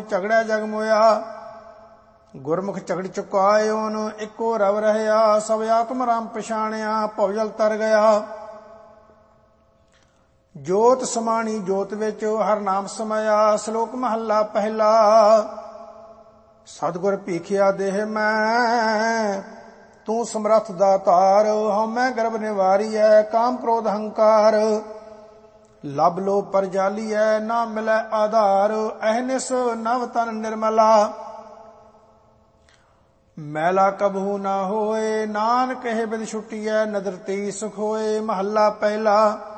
ਝਗੜਿਆ ਜਗ ਮੋਇਆ। ਗੁਰਮੁਖ ਝਗੜ ਚੁਕਾਇਓਨ ਇੱਕੋ ਰਵ ਰਹਿਆ। ਸਭ ਆਤਮ ਰਾਮ ਪਛਾਣਿਆ ਭਉ ਜਲ ਤਰ ਗਿਆ। ਜੋਤ ਸਮਾਣੀ ਜੋਤ ਵਿੱਚ ਹਰ ਨਾਮ ਸਮਾਇਆ। ਸ਼ਲੋਕ ਮਹੱਲਾ ਪਹਿਲਾ। ਸਤਿਗੁਰ ਭੀਖਿਆ ਦੇਹ ਮੈਂ ਤੂੰ ਸਮਰੱਥ ਦਾਤਾਰ। ਹਉਮੈ ਗਰਭ ਨਿਵਾਰੀਐ ਕਾਮ ਕ੍ਰੋਧ ਹੰਕਾਰ। ਲਬ ਲੋ ਪਰ ਜਾਲੀਐ ਨਾ ਮਿਲੈ ਆਧਾਰ। ਅਹਨਿਸ ਨਵ ਤਨ ਨਿਰਮਲਾ ਮੈਲਾ ਕਬਹੂ ਨਾ ਹੋਏ। ਨਾਨਕ ਇਹ ਬਿਦ ਛੁਟੀਐ ਨਦਰ ਤੀ ਸੁਖ ਹੋਏ। ਮਹੱਲਾ ਪਹਿਲਾ।